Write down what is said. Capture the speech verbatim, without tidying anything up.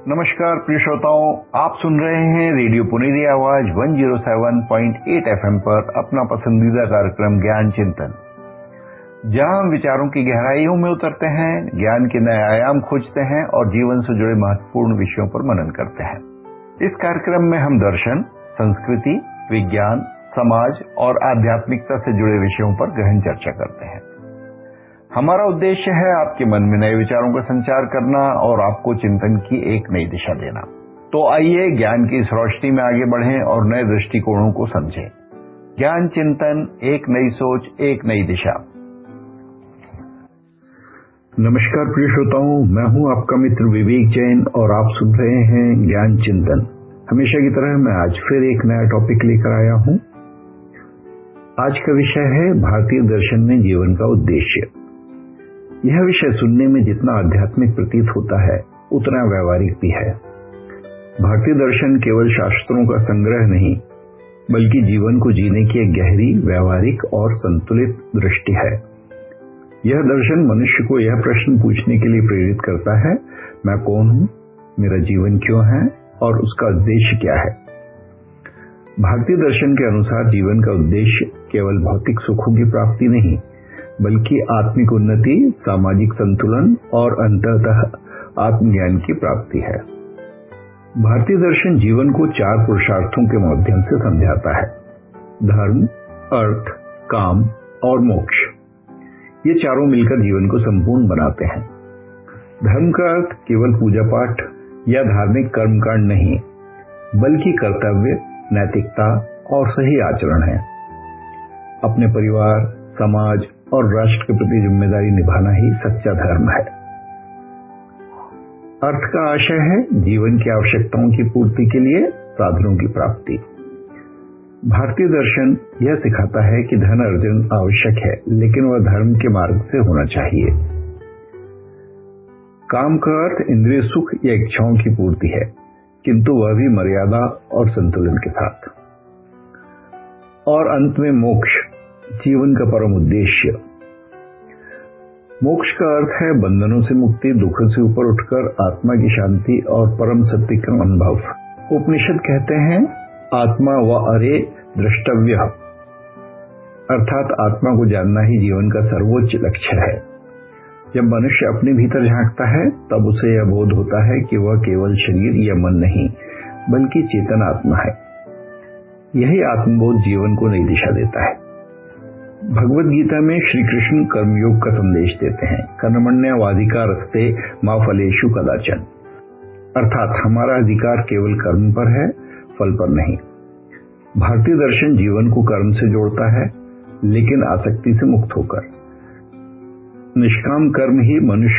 नमस्कार प्रिय श्रोताओं, आप सुन रहे हैं रेडियो पुनेरी आवाज एक सौ सात पॉइंट आठ एफएम पर अपना पसंदीदा कार्यक्रम ज्ञान चिंतन, जहां हम विचारों की गहराइयों में उतरते हैं, ज्ञान के नए आयाम खोजते हैं और जीवन से जुड़े महत्वपूर्ण विषयों पर मनन करते हैं। इस कार्यक्रम में हम दर्शन, संस्कृति, विज्ञान, समाज और आध्यात्मिकता से जुड़े विषयों पर गहन चर्चा करते हैं। हमारा उद्देश्य है आपके मन में नए विचारों का संचार करना और आपको चिंतन की एक नई दिशा देना। तो आइए ज्ञान की इस रोशनी में आगे बढ़ें और नए दृष्टिकोणों को समझें। ज्ञान चिंतन, एक नई सोच, एक नई दिशा। नमस्कार प्रिय श्रोताओं, मैं हूं आपका मित्र विवेक जैन और आप सुन रहे हैं ज्ञान चिंतन। हमेशा की तरह मैं आज फिर एक नया टॉपिक लेकर आया हूं। आज का विषय है भारतीय दर्शन में जीवन का उद्देश्य। यह विषय सुनने में जितना आध्यात्मिक प्रतीत होता है, उतना व्यवहारिक भी है। भारतीय दर्शन केवल शास्त्रों का संग्रह नहीं, बल्कि जीवन को जीने की एक गहरी, व्यवहारिक और संतुलित दृष्टि है। यह दर्शन मनुष्य को यह प्रश्न पूछने के लिए प्रेरित करता है, मैं कौन हूं, मेरा जीवन क्यों है और उसका उद्देश्य क्या है। भारतीय दर्शन के अनुसार जीवन का उद्देश्य केवल भौतिक सुखों की प्राप्ति नहीं, बल्कि आत्मिक उन्नति, सामाजिक संतुलन और अंततः आत्मज्ञान की प्राप्ति है। भारतीय दर्शन जीवन को चार पुरुषार्थों के माध्यम से समझाता है: धर्म, अर्थ, काम और मोक्ष। ये चारों मिलकर जीवन को संपूर्ण बनाते हैं। धर्म का अर्थ केवल पूजा पाठ या धार्मिक कर्मकांड नहीं, बल्कि कर्तव्य, नैतिकता और सही आचरण है। अपने परिवार, समाज और राष्ट्र के प्रति जिम्मेदारी निभाना ही सच्चा धर्म है। अर्थ का आशय है जीवन की आवश्यकताओं की पूर्ति के लिए साधनों की प्राप्ति। भारतीय दर्शन यह सिखाता है कि धन अर्जन आवश्यक है, लेकिन वह धर्म के मार्ग से होना चाहिए। काम का अर्थ इंद्रिय सुख या इच्छाओं की पूर्ति है, किंतु वह भी मर्यादा और संतुलन के साथ। और अंत में मोक्ष, जीवन का परम उद्देश्य। मोक्ष का अर्थ है बंधनों से मुक्ति, दुख से ऊपर उठकर आत्मा की शांति और परम सत्य का अनुभव। उपनिषद कहते हैं, आत्मा व अरे द्रष्टव्य, अर्थात आत्मा को जानना ही जीवन का सर्वोच्च लक्ष्य है। जब मनुष्य अपने भीतर झांकता है, तब उसे यह बोध होता है कि वह केवल शरीर या मन नहीं, बल्कि चेतन आत्मा है। यही आत्मबोध जीवन को नई दिशा देता है। भगवद गीता में श्री कृष्ण कर्मयोग का संदेश देते हैं, कर्मण्येवाधिकारस्ते मा फलेषु कदाचन, अर्थात हमारा अधिकार केवल कर्म पर है, फल पर नहीं। भारतीय दर्शन जीवन को कर्म से जोड़ता है, लेकिन आसक्ति से मुक्त होकर। निष्काम कर्म ही मनुष्य